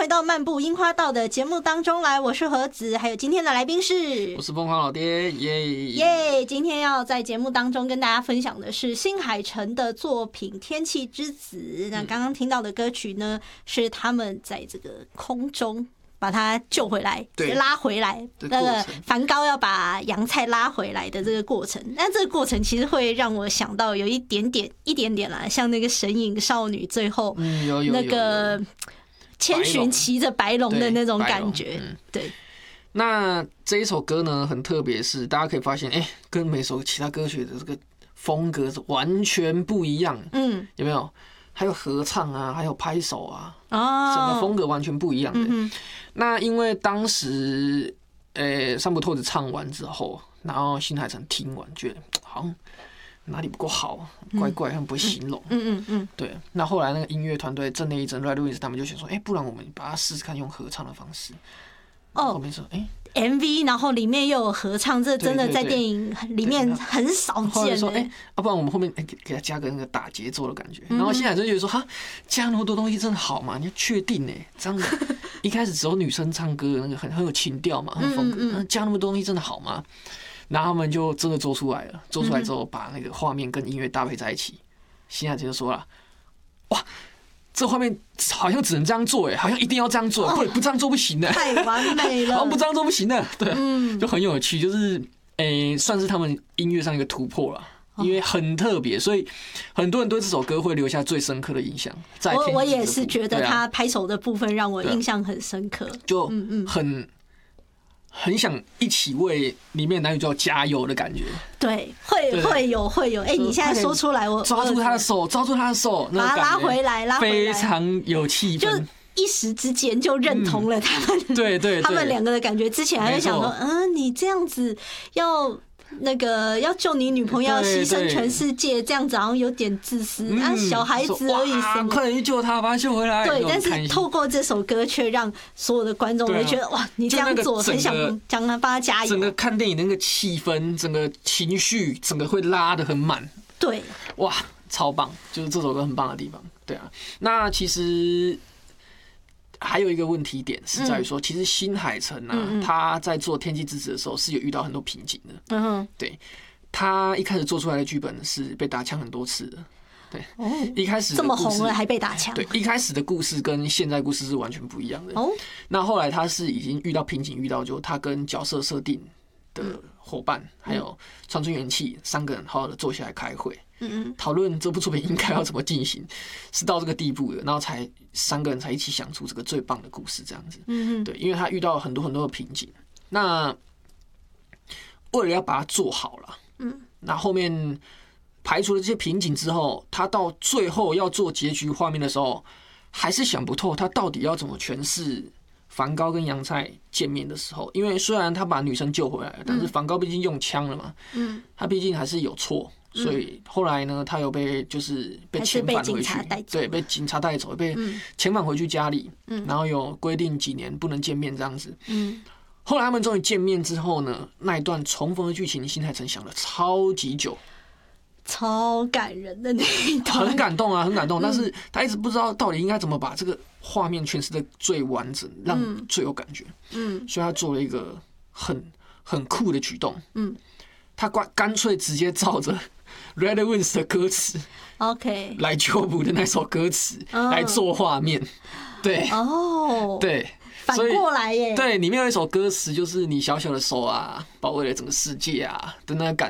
回到漫步樱花道的节目当中来，我是何子，还有今天的来宾是， 我是疯狂老爹，耶耶！今天要在节目当中跟大家分享的是新海诚的作品《天气之子》。那刚刚听到的歌曲呢，是他们在这个空中把他救回来，拉回来，那个梵高要把洋菜拉回来的这个过程。那这个过程其实会让我想到有一点点啦，像那个神隐少女最后那个千寻骑着白龙的那种感觉。对。 那这一首歌呢，很特别，是大家可以发现，跟每首其他歌曲的这个风格是完全不一样。有没有？还有合唱啊，还有拍手啊，整个风格完全不一样的。那因为当时，山本透子唱完之后，然后新海诚听完，觉得好像哪里不够好，怪怪，很不会形容。对。那后来那个音乐团队正内一真、Red Wings 他们就想说，不然我们把它试试看用合唱的方式。后面说 MV， 然后里面又有合唱，这真的在电影里面很少见。 说不然我们后面给他加个那个打节奏的感觉。然后新海诚就觉得说，哈，加那么多东西真的好吗？你要确定这样一开始只有女生唱歌，那个很有情调嘛，很风格。加那么多东西真的好吗？然后他们就真的做出来了。做出来之后，把那个画面跟音乐搭配在一起。新海诚就说了，哇！这画面好像只能这样做，好像一定要这样做，不这样做不行的， 太完美了， 好像不这样做不行的，对，就很有趣，就是算是他们音乐上一个突破了，因为很特别，所以很多人对这首歌会留下最深刻的印象。 我也是觉得他拍手的部分让我印象很深刻， 就很想一起为里面男女主角加油的感觉。 对，会有。你现在说出来，我抓住他的手， 把他拉回来， 非常有气氛。 就一时之间就认同了他们， 对， 他们两个的感觉。之前还在想说，你这样子要救你女朋友，要牺牲全世界，这样子好像有点自私啊，小孩子而已，什么快点去救他，把他救回来。 对，但是透过这首歌，却让所有的观众都觉得哇，你这样做很想帮他加油。 整个看电影的那个气氛，整个情绪，整个会拉得很满。对，哇，超棒！就是这首歌很棒的地方。对啊，那其实还有一个问题点是在于说，其实新海诚他在做《天气之子》的时候是有遇到很多瓶颈的。对，他一开始做出来的剧本是被打枪很多次的。对，一开始这么红了还被打枪。 对，一开始的故事跟现在故事是完全不一样的。那后来他是已经遇到瓶颈，遇到就他跟角色设定的伙伴还有川村元气3个人好好的坐下来开会。讨论这部作品应该要怎么进行，是到这个地步的，然后才3个人才一起想出这个最棒的故事，这样子。对，因为他遇到很多的瓶颈，那为了要把它做好了，那后面排除了这些瓶颈之后，他到最后要做结局画面的时候，还是想不透他到底要怎么诠释梵高跟洋菜见面的时候，因为虽然他把女生救回来了，但是梵高毕竟用枪了嘛，他毕竟还是有错。所以后来呢，他有被遣返回去，对，被警察带走，被遣返回去家里，然后有规定几年不能见面这样子。后来他们终于见面之后呢，那一段重逢的剧情，新海诚想了超级久， 超感人的那一段， 很感动啊，很感动。但是他一直不知道到底应该怎么把这个画面诠释的最完整，让最有感觉。所以他做了一个很酷的举动。他干脆直接照着Red Wings 的歌词 ，OK， 来修补的那首歌词来做画面，对，对， 反过来耶， 对，里面有一首歌词就是你小小的手啊，保卫了整个世界啊的那个感